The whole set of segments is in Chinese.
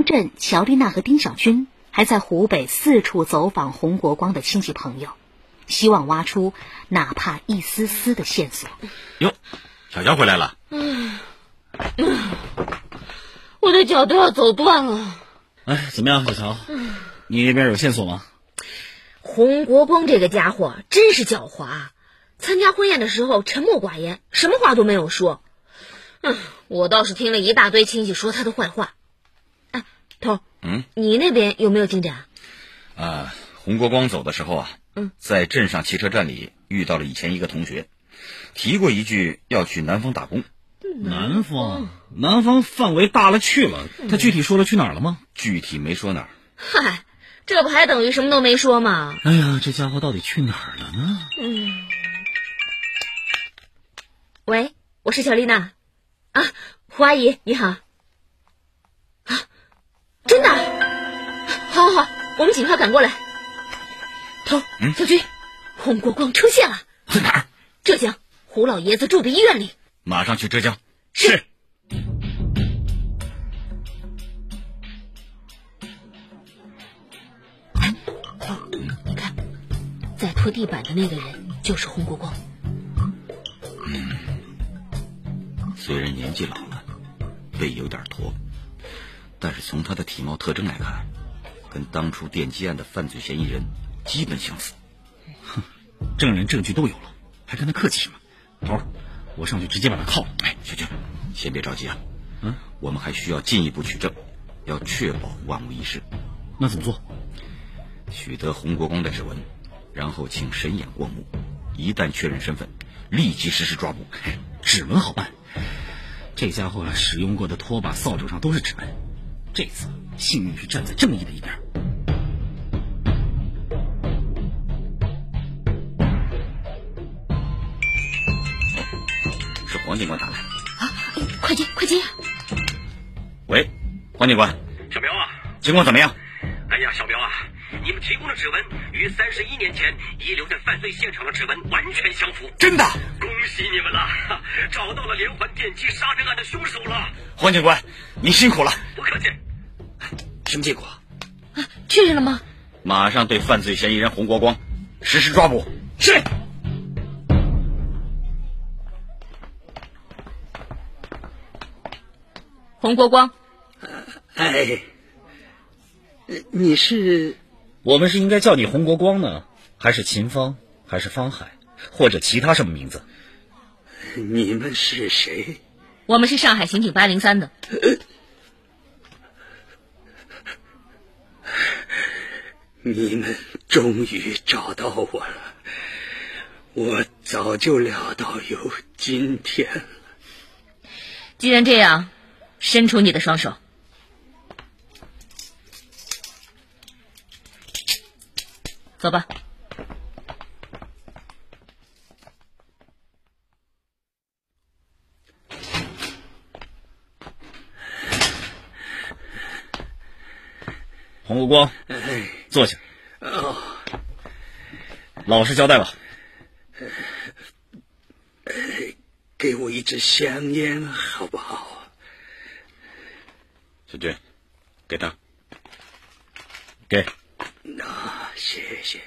镇乔丽娜和丁小军还在湖北四处走访洪国光的亲戚朋友，希望挖出哪怕一丝丝的线索。 哟，小乔回来了。 我的脚都要走断了。 哎，怎么样，小乔？你那边有线索吗？ 洪国光这个家伙真是狡猾，参加婚宴的时候沉默寡言，什么话都没有说。我倒是听了一大堆亲戚说他的坏话。哎，头，你那边有没有进展？ 洪国光走的时候在镇上汽车站里遇到了以前一个同学，提过一句要去南方打工。 南方范围大了去了，他具体说了去哪儿了吗？ 具体没说哪儿。 嗨，这不还等于什么都没说吗？ 哎呀，这家伙到底去哪儿了呢？ 喂，我是小丽娜。胡阿姨你好。真的？好，我们尽快赶过来。头，小军，洪国光出现了。 在哪儿？ 浙江胡老爷子住的医院里。 马上去浙江。 是。 你看，在拖地板的那个人就是洪国光。 虽然年纪老了，背有点驼，但是从他的体貌特征来看，跟当初电击案的犯罪嫌疑人基本相似。 证人证据都有了，还跟他客气什么？头，我上去直接把他铐了。 小军，先别着急啊。我们还需要进一步取证，要确保万无一失。 那怎么做？ 取得洪国光的指纹，然后请神眼过目，一旦确认身份，立即实施抓捕。 指纹好办，这家伙使用过的拖把、扫帚上都是指纹，这次幸运是站在正义的一边。 是黄警官打来。 快接！ 喂，黄警官。 小苗啊， 情况怎么样？ 哎呀，小苗啊，你们提供的指纹与31年前遗留在犯罪现场的指纹完全相符。 真的？ 恭喜你们了，找到了连环电击杀人案的凶手了。 黄警官，你辛苦了。 不客气。 什么结果？ 确认了吗？ 马上对犯罪嫌疑人洪国光实施抓捕。 是。 洪国光。 你是？ 我们是应该叫你洪国光呢，还是秦芳，还是方海，或者其他什么名字？ 你们是谁？ 我们是上海刑警803的。 你们终于找到我了，我早就料到有今天了。 既然这样，伸出你的双手。走吧。 洪国光，坐下。老实交代吧。 给我一支香烟好不好？ 小军，给他。 给。 谢谢。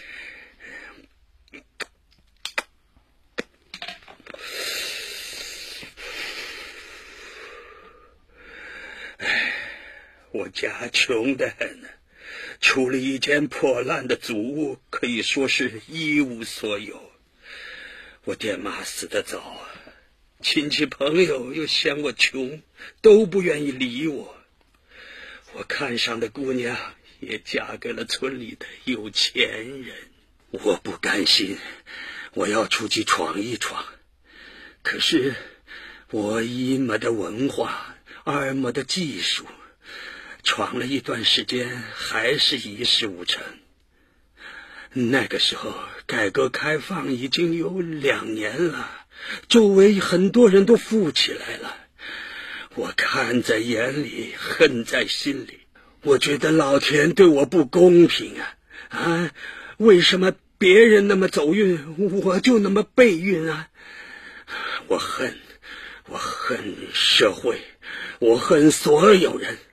我家穷得很，除了一间破烂的祖屋，可以说是一无所有。我爹妈死得早，亲戚朋友又嫌我穷，都不愿意理我。我看上的姑娘也嫁给了村里的有钱人。我不甘心，我要出去闯一闯。可是我一没得文化，二没得技术，闯了一段时间还是一事无成。那个时候改革开放已经有2年了，周围很多人都富起来了。我看在眼里，恨在心里。我觉得老天对我不公平啊！为什么别人那么走运，我就那么背运啊？我恨社会，我恨所有人。